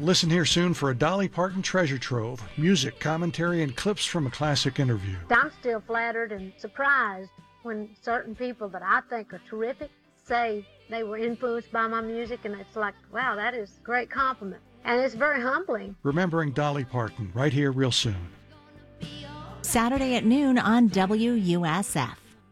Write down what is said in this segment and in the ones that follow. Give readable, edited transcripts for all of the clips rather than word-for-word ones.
Listen here soon for a Dolly Parton treasure trove, music, commentary, and clips from a classic interview. I'm still flattered and surprised when certain people that I think are terrific say they were influenced by my music, and it's like, wow, that is a great compliment. And it's very humbling. Remembering Dolly Parton, right here real soon. Saturday at noon on WUSF.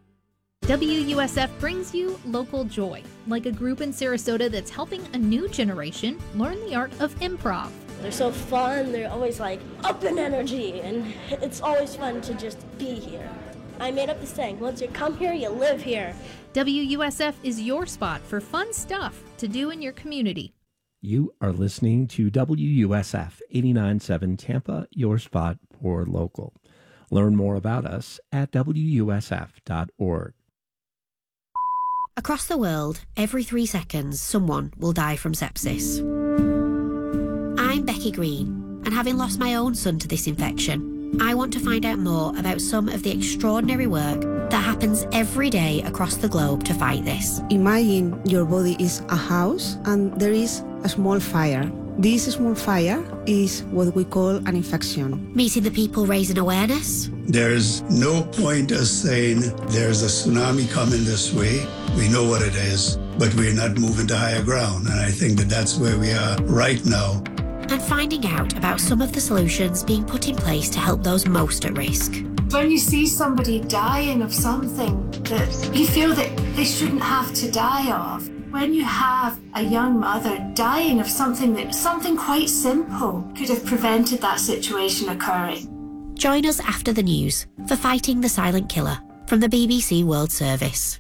WUSF brings you local joy, like a group in Sarasota that's helping a new generation learn the art of improv. They're so fun, they're always like up in energy, and it's always fun to just be here. I made up this saying, once you come here, you live here. WUSF is your spot for fun stuff to do in your community. You are listening to WUSF 89.7 Tampa, your spot for local. Learn more about us at WUSF.org. Across the world, every 3 seconds, someone will die from sepsis. I'm Becky Green, and having lost my own son to this infection, I want to find out more about some of the extraordinary work that happens every day across the globe to fight this. Imagine your body is a house and there is a small fire. This small fire is what we call an infection. Meeting the people raising awareness. There's no point us saying there's a tsunami coming this way. We know what it is, but we're not moving to higher ground. And I think that that's where we are right now. And finding out about some of the solutions being put in place to help those most at risk. When you see somebody dying of something that you feel that they shouldn't have to die of, when you have a young mother dying of something quite simple could have prevented that situation occurring. Join us after the news for Fighting the Silent Killer from the BBC World Service.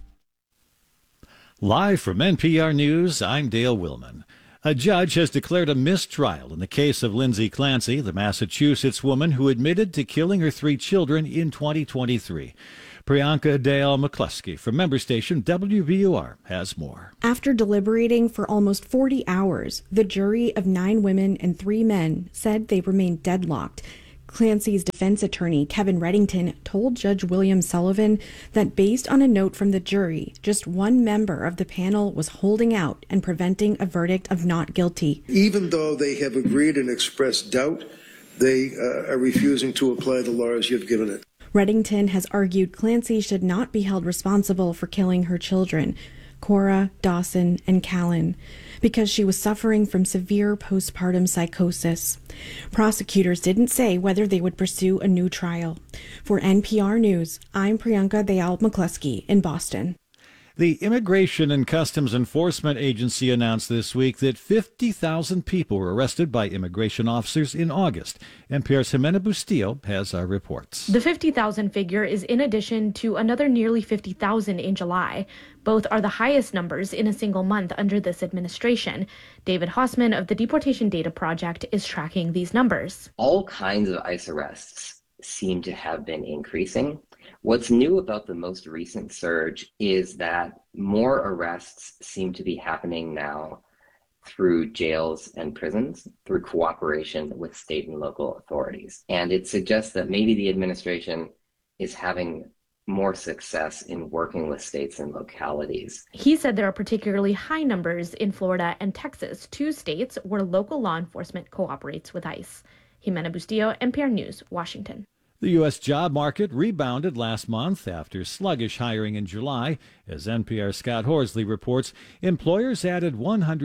Live from NPR News, I'm Dale Willman. A judge has declared a mistrial in the case of Lindsay Clancy, the Massachusetts woman who admitted to killing her 3 children in 2023. Priyanka Dayal McCluskey from member station WBUR has more. After deliberating for almost 40 hours, the jury of 9 women and 3 men said they remained deadlocked. Clancy's defense attorney, Kevin Reddington, told Judge William Sullivan that based on a note from the jury, just one member of the panel was holding out and preventing a verdict of not guilty. Even though they have agreed and expressed doubt, they are refusing to apply the law as you've given it. Reddington has argued Clancy should not be held responsible for killing her children, Cora, Dawson, and Callan, because she was suffering from severe postpartum psychosis. Prosecutors didn't say whether they would pursue a new trial. For NPR News, I'm Priyanka Dayal McCluskey in Boston. The Immigration and Customs Enforcement Agency announced this week that 50,000 people were arrested by immigration officers in August. NPR's Jimena Bustillo has our reports. The 50,000 figure is in addition to another nearly 50,000 in July. Both are the highest numbers in a single month under this administration. David Hossman of the Deportation Data Project is tracking these numbers. All kinds of ICE arrests seem to have been increasing. What's new about the most recent surge is that more arrests seem to be happening now through jails and prisons, through cooperation with state and local authorities. And it suggests that maybe the administration is having more success in working with states and localities. He said there are particularly high numbers in Florida and Texas, 2 states where local law enforcement cooperates with ICE. Jimena Bustillo, NPR News, Washington. The U.S. job market rebounded last month after sluggish hiring in July. As NPR's Scott Horsley reports, employers added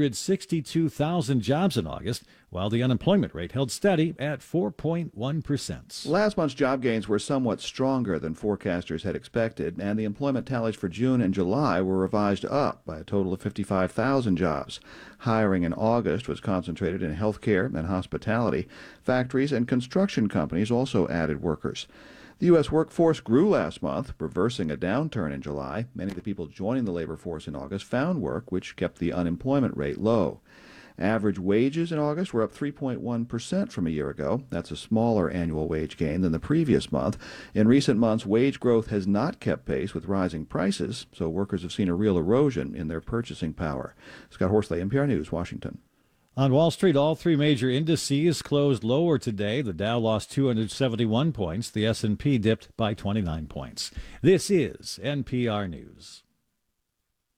162,000 jobs in August, while the unemployment rate held steady at 4.1%. Last month's job gains were somewhat stronger than forecasters had expected, and the employment tallies for June and July were revised up by a total of 55,000 jobs. Hiring in August was concentrated in healthcare and hospitality. Factories and construction companies also added workers. The U.S. workforce grew last month, reversing a downturn in July. Many of the people joining the labor force in August found work, which kept the unemployment rate low. Average wages in August were up 3.1% from a year ago. That's a smaller annual wage gain than the previous month. In recent months, wage growth has not kept pace with rising prices, so workers have seen a real erosion in their purchasing power. Scott Horsley, NPR News, Washington. On Wall Street, all 3 major indices closed lower today. The Dow lost 271 points. The S&P dipped by 29 points. This is NPR News.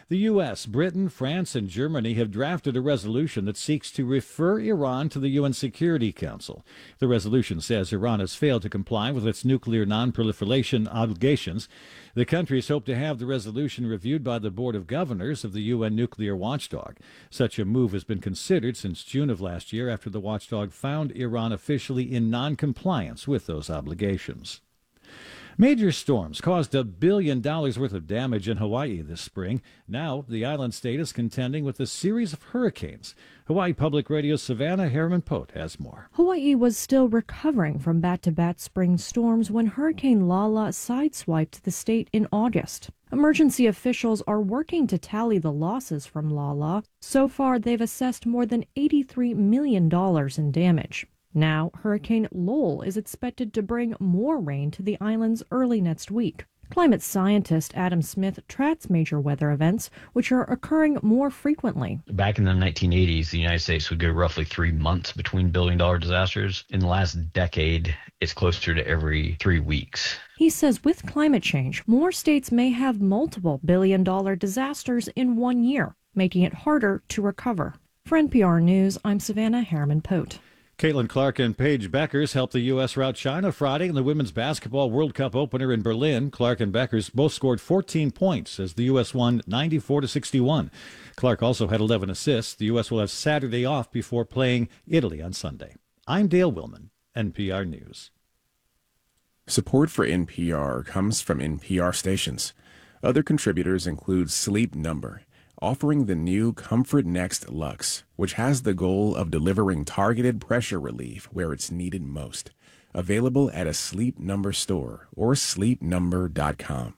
The U.S., Britain, France, and Germany have drafted a resolution that seeks to refer Iran to the UN Security Council. The resolution says Iran has failed to comply with its nuclear non-proliferation obligations. The countries hope to have the resolution reviewed by the Board of Governors of the UN nuclear watchdog. Such a move has been considered since June of last year after the watchdog found Iran officially in non-compliance with those obligations. Major storms caused $1 billion worth of damage in Hawaii this spring. Now, the island state is contending with a series of hurricanes. Hawaii Public Radio's Savannah Harriman-Pote has more. Hawaii was still recovering from bat-to-bat spring storms when Hurricane Lala sideswiped the state in August. Emergency officials are working to tally the losses from Lala. So far, they've assessed more than $83 million in damage. Now, Hurricane Lowell is expected to bring more rain to the islands early next week. Climate scientist Adam Smith tracks major weather events, which are occurring more frequently. Back in the 1980s, the United States would go roughly 3 months between billion-dollar disasters. In the last decade, it's closer to every 3 weeks. He says with climate change, more states may have multiple billion-dollar disasters in 1 year, making it harder to recover. For NPR News, I'm Savannah Harriman-Pote. Caitlin Clark and Paige Beckers helped the U.S. rout China Friday in the Women's Basketball World Cup opener in Berlin. Clark and Beckers both scored 14 points as the U.S. won 94-61. Clark also had 11 assists. The U.S. will have Saturday off before playing Italy on Sunday. I'm Dale Willman, NPR News. Support for NPR comes from NPR stations. Other contributors include Sleep Number, offering the new Comfort Next Luxe, which has the goal of delivering targeted pressure relief where it's needed most. Available at a Sleep Number store or sleepnumber.com.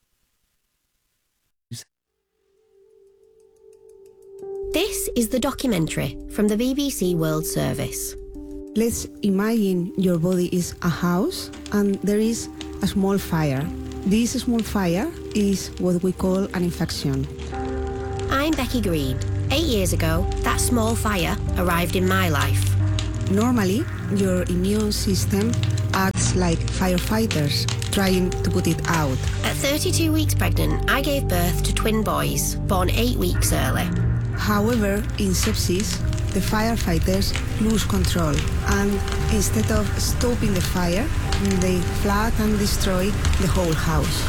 This is the documentary from the BBC World Service. Let's imagine your body is a house and there is a small fire. This small fire is what we call an infection. I'm Becky Green. 8 years ago, that small fire arrived in my life. Normally, your immune system acts like firefighters, trying to put it out. At 32 weeks pregnant, I gave birth to twin boys, born 8 weeks early. However, in sepsis, the firefighters lose control, and instead of stopping the fire, they flood and destroy the whole house.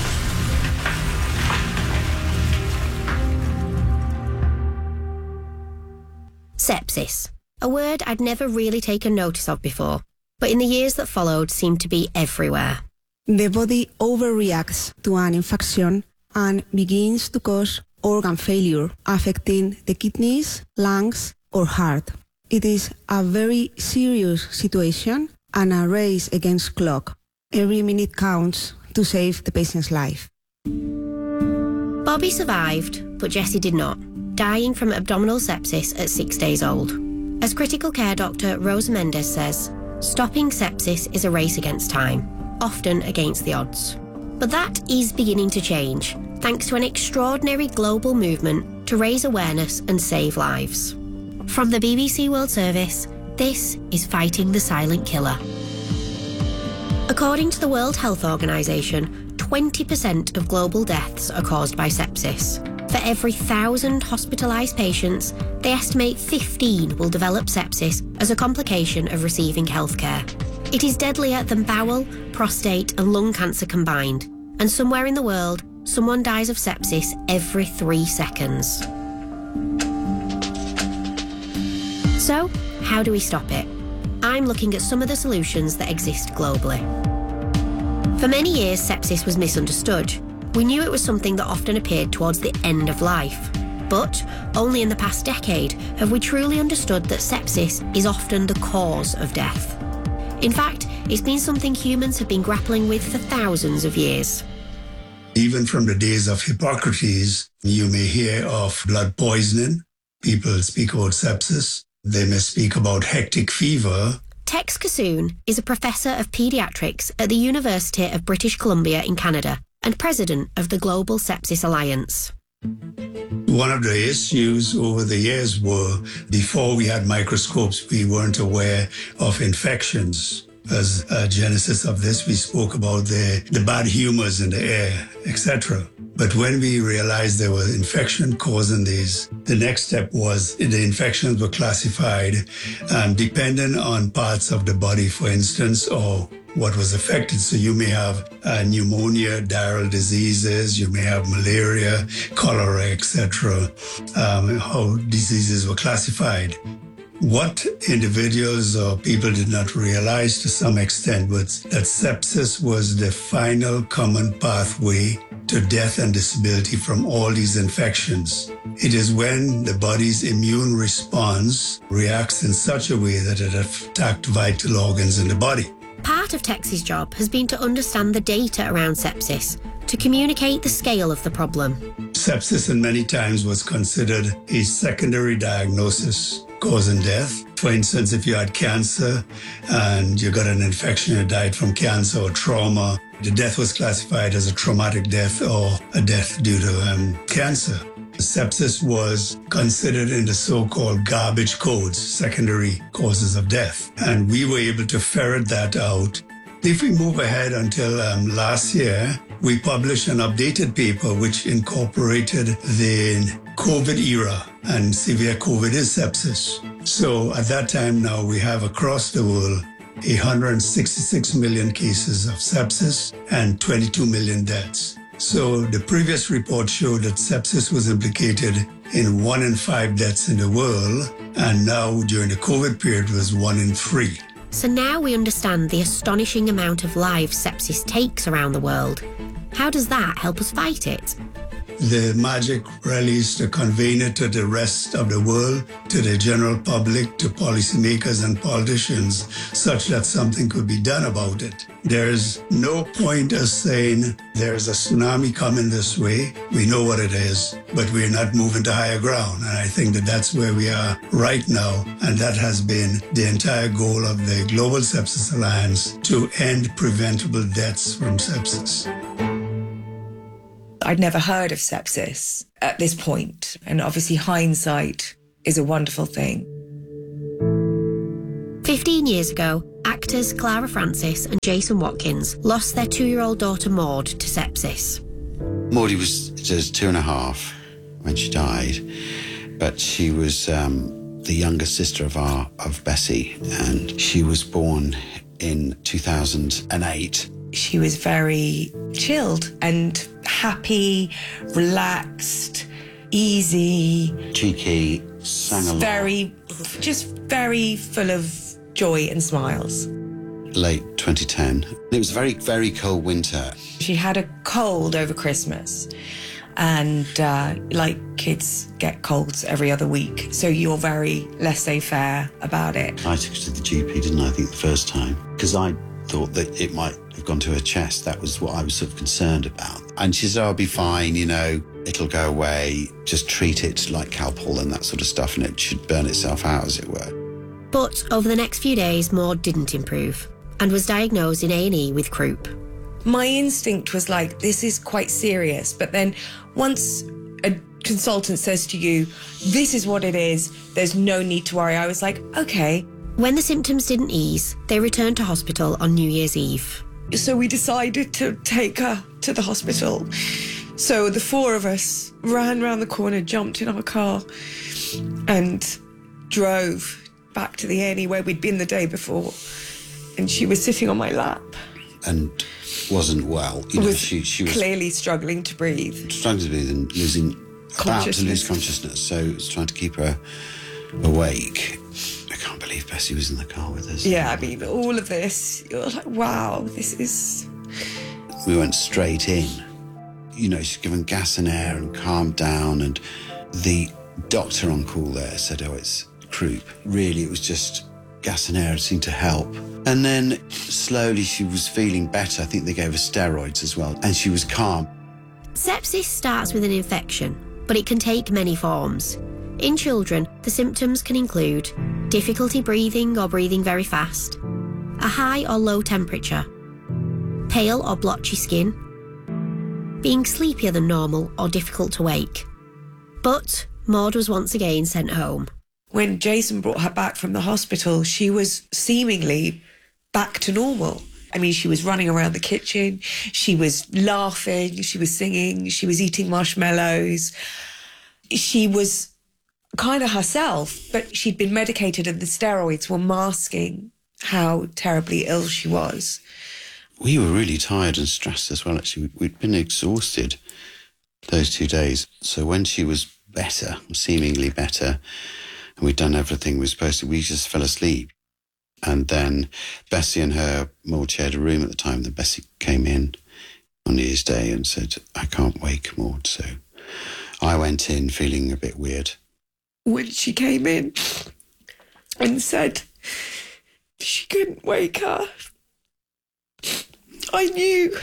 Sepsis, a word I'd never really taken notice of before, but in the years that followed seemed to be everywhere. The body overreacts to an infection and begins to cause organ failure, affecting the kidneys, lungs, or heart. It is a very serious situation and a race against clock. Every minute counts to save the patient's life. Bobby survived, but Jessie did not, dying from abdominal sepsis at 6 days old. As critical care doctor Rosa Mendes says, stopping sepsis is a race against time, often against the odds. But that is beginning to change, thanks to an extraordinary global movement to raise awareness and save lives. From the BBC World Service, this is Fighting the Silent Killer. According to the World Health Organization, 20% of global deaths are caused by sepsis. For every 1,000 hospitalised patients, they estimate 15 will develop sepsis as a complication of receiving healthcare. It is deadlier than bowel, prostate and lung cancer combined, and somewhere in the world, someone dies of sepsis every 3 seconds. So, how do we stop it? I'm looking at some of the solutions that exist globally. For many years, sepsis was misunderstood. We knew it was something that often appeared towards the end of life. But only in the past decade have we truly understood that sepsis is often the cause of death. In fact, it's been something humans have been grappling with for thousands of years. Even from the days of Hippocrates, you may hear of blood poisoning. People speak about sepsis. They may speak about hectic fever. Tex Kassoon is a professor of paediatrics at the University of British Columbia in Canada and president of the Global Sepsis Alliance. One of the issues over the years were, before we had microscopes, we weren't aware of infections. as a genesis of this. We spoke about the bad humors in the air, etc. But when we realized there was infection causing these, the next step was the infections were classified depending on parts of the body, for instance, or what was affected. So you may have pneumonia, diarrheal diseases, you may have malaria, cholera, etc. How diseases were classified. What individuals or people did not realize to some extent was that sepsis was the final common pathway to death and disability from all these infections. It is when the body's immune response reacts in such a way that it attacks vital organs in the body. Part of Tex's job has been to understand the data around sepsis, to communicate the scale of the problem. Sepsis, in many times, was considered a secondary diagnosis causing death. For instance, if you had cancer and you got an infection, you died from cancer or trauma, the death was classified as a traumatic death or a death due to cancer. Sepsis was considered in the so-called garbage codes, secondary causes of death. And we were able to ferret that out. If we move ahead until last year, we published an updated paper which incorporated the COVID era, and severe COVID is sepsis. So at that time now, we have across the world 166 million cases of sepsis and 22 million deaths. So the previous report showed that sepsis was implicated in 1 in 5 deaths in the world, and now during the COVID period was 1 in 3. So now we understand the astonishing amount of lives sepsis takes around the world. How does that help us fight it? The magic really is to convey it to the rest of the world, to the general public, to policymakers and politicians, such that something could be done about it. There's no point of saying there's a tsunami coming this way. We know what it is, but we're not moving to higher ground. And I think that that's where we are right now. And that has been the entire goal of the Global Sepsis Alliance, to end preventable deaths from sepsis. I'd never heard of sepsis at this point, and obviously hindsight is a wonderful thing. 15 years ago, actors Clara Francis and Jason Watkins lost their 2-year-old daughter Maud to sepsis. Maudie was just 2.5 when she died, but she was the younger sister of Bessie, and she was born in 2008. She was very chilled and happy, relaxed, easy. Cheeky, sang a lot. Very full of joy and smiles. Late 2010. It was a very, very cold winter. She had a cold over Christmas, and like kids get colds every other week, so you're very laissez-faire about it. I took her to the GP, didn't I, think the first time, because I thought that it might have gone to her chest. That was what I was sort of concerned about. And she said, I'll be fine, it'll go away, just treat it like Calpol and that sort of stuff, and it should burn itself out, as it were. But over the next few days, Maud didn't improve and was diagnosed in A&E with croup. My instinct was like, this is quite serious. But then once a consultant says to you, this is what it is, there's no need to worry, I was like, okay. When the symptoms didn't ease, they returned to hospital on New Year's Eve. So we decided to take her to the hospital. So the 4 of us ran round the corner, jumped in our car and drove back to the A&E where we'd been the day before. And she was sitting on my lap. And wasn't well. She was clearly struggling to breathe. Struggling to breathe and about to lose consciousness. So it was trying to keep her awake. I can't believe Bessie was in the car with us. Yeah, I mean, all of this, you're like, wow, this is... We went straight in. She's given gas and air and calmed down, and the doctor on call there said, it's croup. Really, it was just gas and air seemed to help. And then slowly she was feeling better. I think they gave her steroids as well, and she was calm. Sepsis starts with an infection, but it can take many forms. In children, the symptoms can include difficulty breathing or breathing very fast, a high or low temperature, pale or blotchy skin, being sleepier than normal or difficult to wake. But Maud was once again sent home. When Jason brought her back from the hospital, she was seemingly back to normal. I mean, she was running around the kitchen, she was laughing, she was singing, she was eating marshmallows. She was kind of herself, but she'd been medicated and the steroids were masking how terribly ill she was. We were really tired and stressed as well, actually. We'd been exhausted those 2 days. So when she was better, seemingly better, and we'd done everything we were supposed to, we just fell asleep. And then Bessie and her Maud shared a room at the time. Then Bessie came in on New Year's Day and said, I can't wake Maud. So I went in feeling a bit weird. When she came in and said she couldn't wake her, I knew,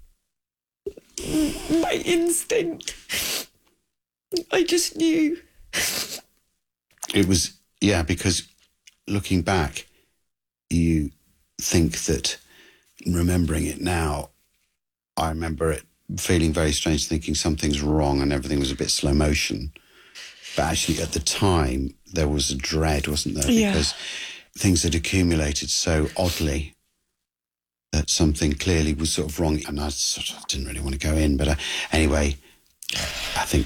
my instinct, I just knew. It was, yeah, because looking back, you think that, remembering it now, I remember it feeling very strange, thinking something's wrong and everything was a bit slow motion. But actually at the time, there was a dread, wasn't there? Yeah. Because things had accumulated so oddly that something clearly was sort of wrong. And I sort of didn't really want to go in. But anyway, I think...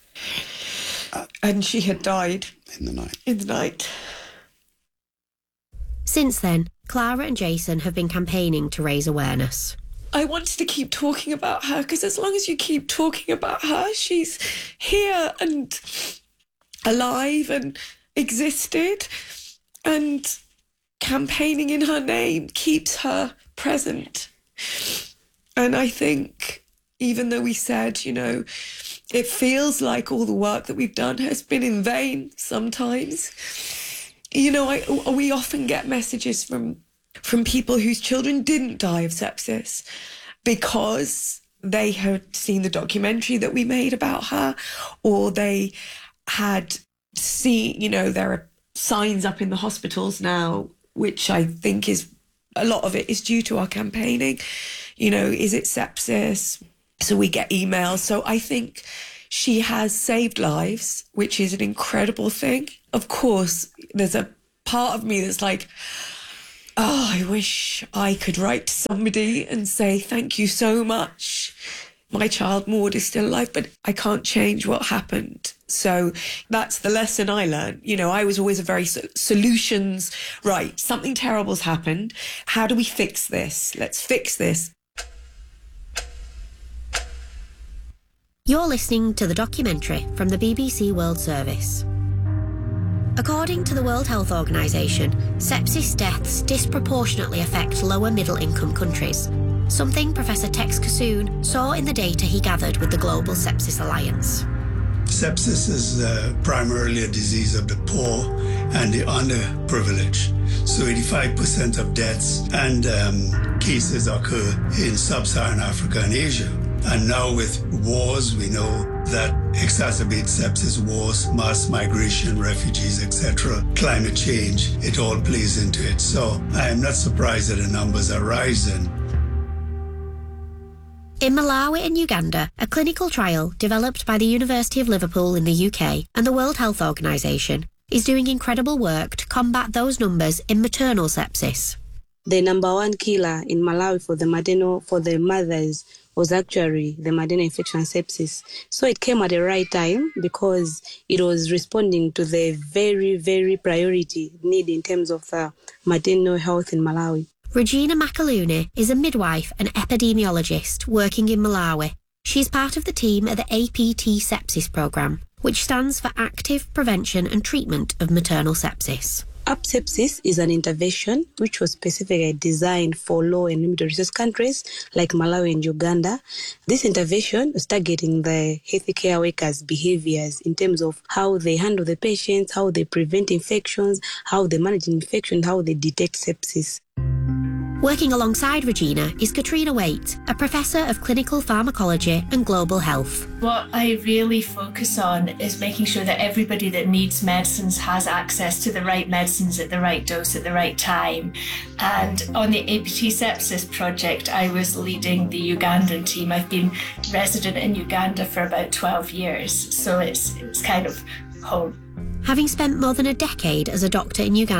and she had died. In the night. In the night. Since then, Clara and Jason have been campaigning to raise awareness. I wanted to keep talking about her because as long as you keep talking about her, she's here and alive and existed, and campaigning in her name keeps her present. And I think even though we said, you know, it feels like all the work that we've done has been in vain sometimes, you know, we often get messages from people whose children didn't die of sepsis because they had seen the documentary that we made about her, or they had seen, you know, there are signs up in the hospitals now, which I think is, a lot of it is due to our campaigning. You know, is it sepsis? So we get emails. So I think she has saved lives, which is an incredible thing. Of course, there's a part of me that's like, oh, I wish I could write to somebody and say, thank you so much. My child Maud is still alive, but I can't change what happened. So that's the lesson I learned. You know, I was always a very solutions, right, something terrible's happened. How do we fix this? Let's fix this. You're listening to the documentary from the BBC World Service. According to the World Health Organization, sepsis deaths disproportionately affect lower middle-income countries, something Professor Tex Kassoon saw in the data he gathered with the Global Sepsis Alliance. Sepsis is primarily a disease of the poor and the underprivileged. So 85% of deaths and cases occur in sub-Saharan Africa and Asia. And now with wars, we know that exacerbates sepsis, wars, mass migration, refugees, etc., climate change, it all plays into it. So I am not surprised that the numbers are rising. In Malawi and Uganda, a clinical trial developed by the University of Liverpool in the UK and the World Health Organization is doing incredible work to combat those numbers in maternal sepsis. The number one killer in Malawi for the mothers was actually the maternal infection sepsis. So it came at the right time because it was responding to the very, very priority need in terms of maternal health in Malawi. Regina Makaluni is a midwife and epidemiologist working in Malawi. She's part of the team at the APT Sepsis Programme, which stands for Active Prevention and Treatment of Maternal Sepsis. APT Sepsis is an intervention which was specifically designed for low and limited resource countries like Malawi and Uganda. This intervention is targeting the healthcare workers' behaviors in terms of how they handle the patients, how they prevent infections, how they manage infection, how they detect sepsis. Working alongside Regina is Katrina Waite, a professor of clinical pharmacology and global health. What I really focus on is making sure that everybody that needs medicines has access to the right medicines at the right dose at the right time. And on the APT Sepsis project, I was leading the Ugandan team. I've been resident in Uganda for about 12 years, so it's kind of home. Having spent more than a decade as a doctor in Uganda,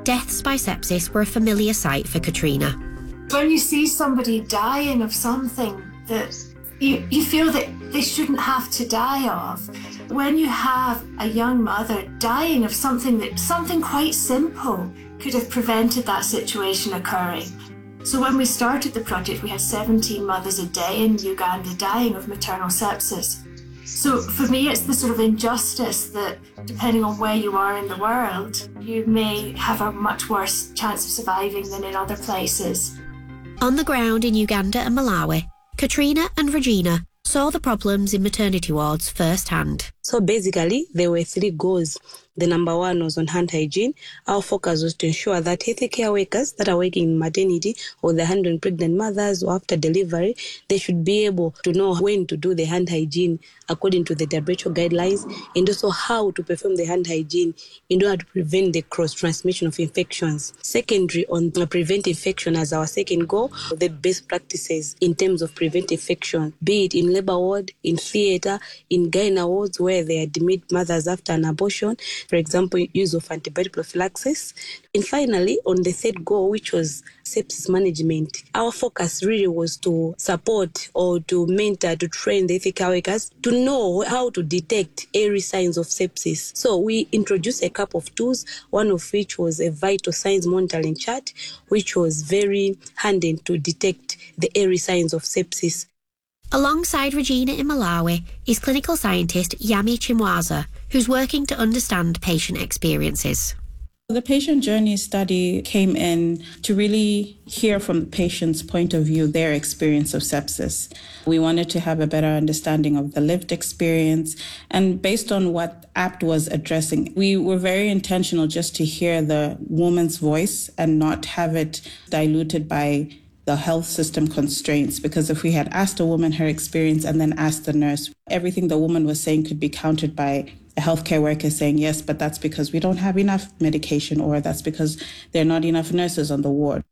deaths by sepsis were a familiar sight for Katrina. When you see somebody dying of something that you feel that they shouldn't have to die of, when you have a young mother dying of something quite simple could have prevented that situation occurring. So when we started the project, we had 17 mothers a day in Uganda dying of maternal sepsis. So for me, it's the sort of injustice that, depending on where you are in the world, you may have a much worse chance of surviving than in other places. On the ground in Uganda and Malawi, Katrina and Regina saw the problems in maternity wards firsthand. So basically, there were 3 goals. The number 1 was on hand hygiene. Our focus was to ensure that healthcare workers that are working in maternity or the handling pregnant mothers or after delivery, they should be able to know when to do the hand hygiene according to the WHO guidelines, and also how to perform the hand hygiene in order to prevent the cross-transmission of infections. Secondary, on prevent infection as our second goal, the best practices in terms of prevent infection, be it in labor ward, in theatre, in gynae wards where they admit mothers after an abortion, for example, use of antibiotic prophylaxis. And finally, on the third goal, which was sepsis management, our focus really was to support or to mentor, to train the ethical workers to know how to detect early signs of sepsis. So we introduced a couple of tools, one of which was a vital signs monitoring chart, which was very handy to detect the early signs of sepsis. Alongside Regina in Malawi is clinical scientist Yami Chimwaza, who's working to understand patient experiences. The patient journey study came in to really hear from the patient's point of view, their experience of sepsis. We wanted to have a better understanding of the lived experience. And based on what APT was addressing, we were very intentional just to hear the woman's voice and not have it diluted by the health system constraints, because if we had asked a woman her experience and then asked the nurse, everything the woman was saying could be countered by a healthcare worker saying, yes, but that's because we don't have enough medication, or that's because there are not enough nurses on the ward.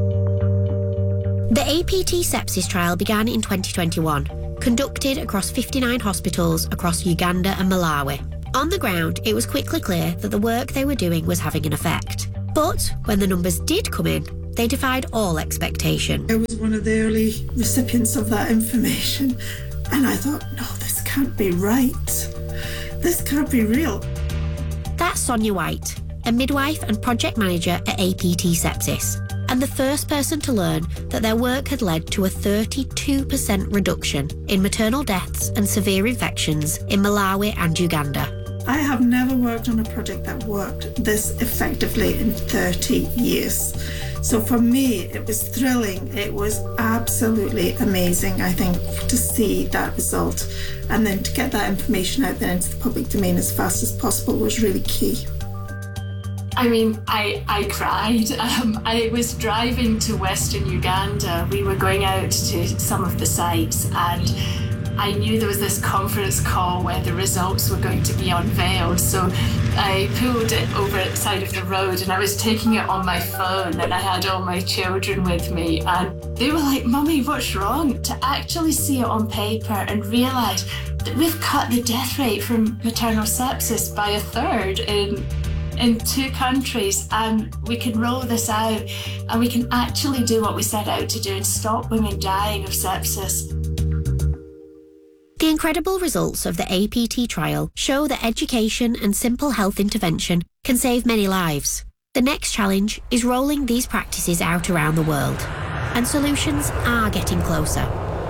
The APT sepsis trial began in 2021, conducted across 59 hospitals across Uganda and Malawi. On the ground, it was quickly clear that the work they were doing was having an effect. But when the numbers did come in, they defied all expectation. I was one of the early recipients of that information, and I thought, no, this can't be right. This can't be real. That's Sonia White, a midwife and project manager at APT Sepsis, and the first person to learn that their work had led to a 32% reduction in maternal deaths and severe infections in Malawi and Uganda. I have never worked on a project that worked this effectively in 30 years. So for me, it was thrilling. It was absolutely amazing, I think, to see that result. And then to get that information out there into the public domain as fast as possible was really key. I mean, I cried. I was driving to Western Uganda. We were going out to some of the sites, and I knew there was this conference call where the results were going to be unveiled. So I pulled it over at the side of the road, and I was taking it on my phone, and I had all my children with me, and they were like, "Mummy, what's wrong?" To actually see it on paper and realise that we've cut the death rate from maternal sepsis by 1/3 in 2 countries, and we can roll this out, and we can actually do what we set out to do and stop women dying of sepsis. The incredible results of the APT trial show that education and simple health intervention can save many lives. The next challenge is rolling these practices out around the world, and solutions are getting closer.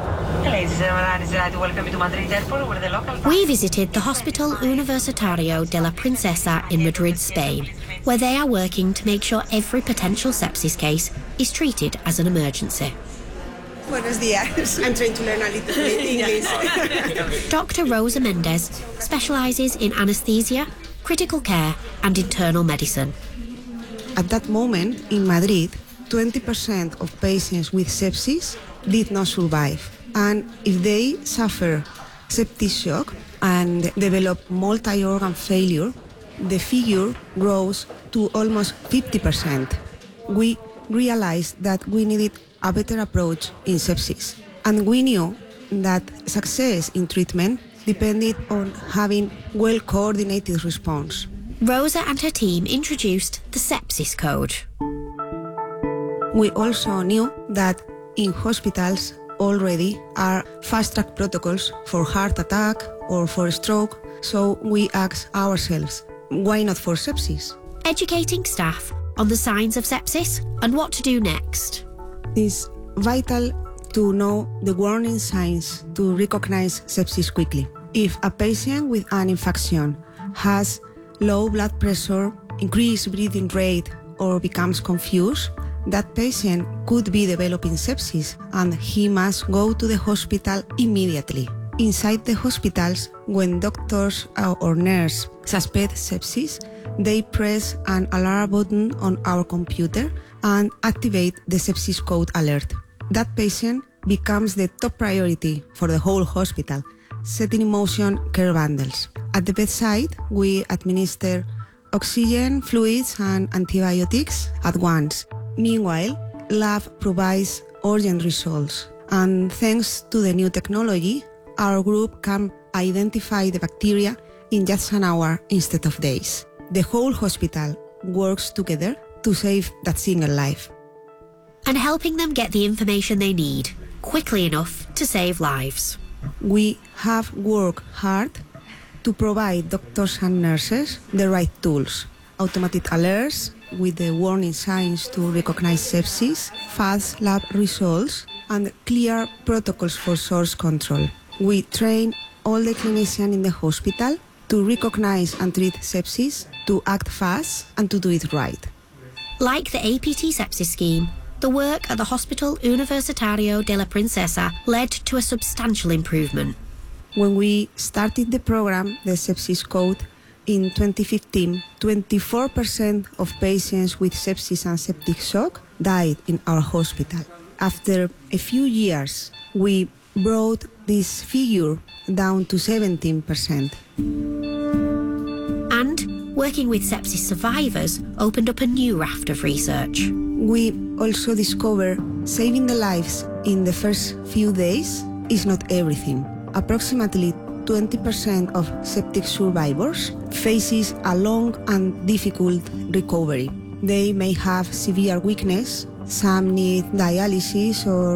We visited the Hospital Universitario de la Princesa in Madrid, Spain, where they are working to make sure every potential sepsis case is treated as an emergency. Buenos días. I'm trying to learn a little bit English. Dr. Rosa Mendez specialises in anaesthesia, critical care and internal medicine. At that moment, in Madrid, 20% of patients with sepsis did not survive. And if they suffer septic shock and develop multi-organ failure, the figure grows to almost 50%. We realized that we needed a better approach in sepsis. And we knew that success in treatment depended on having well-coordinated response. Rosa and her team introduced the sepsis code. We also knew that in hospitals already are fast-track protocols for heart attack or for stroke, so we asked ourselves, why not for sepsis? Educating staff on the signs of sepsis and what to do next. It's vital to know the warning signs to recognize sepsis quickly. If a patient with an infection has low blood pressure, increased breathing rate, or becomes confused, that patient could be developing sepsis and he must go to the hospital immediately. Inside the hospitals, when doctors or nurse suspect sepsis, they press an alarm button on our computer and activate the sepsis code alert. That patient becomes the top priority for the whole hospital, setting in motion care bundles. At the bedside, we administer oxygen, fluids, and antibiotics at once. Meanwhile, lab provides urgent results, and thanks to the new technology, our group can identify the bacteria in just an hour instead of days. The whole hospital works together to save that single life. And helping them get the information they need quickly enough to save lives. We have worked hard to provide doctors and nurses the right tools. Automatic alerts with the warning signs to recognize sepsis, fast lab results, and clear protocols for source control. We train all the clinicians in the hospital to recognize and treat sepsis, to act fast, and to do it right. Like the APT sepsis scheme, the work at the Hospital Universitario de la Princesa led to a substantial improvement. When we started the program, the sepsis code, in 2015, 24% of patients with sepsis and septic shock died in our hospital. After a few years, we brought this figure down to 17%. And working with sepsis survivors opened up a new raft of research. We also discovered saving the lives in the first few days is not everything. Approximately 20% of septic survivors faces a long and difficult recovery. They may have severe weakness, some need dialysis or